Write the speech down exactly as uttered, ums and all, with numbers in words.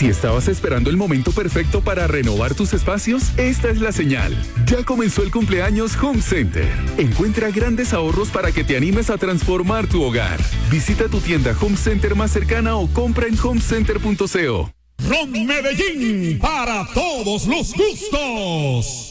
Si estabas esperando el momento perfecto para renovar tus espacios, esta es la señal. Ya comenzó el cumpleaños Home Center. Encuentra grandes ahorros para que te animes a transformar tu hogar. Visita tu tienda Home Center más cercana o compra en home center punto co. Ron Medellín, para todos los gustos.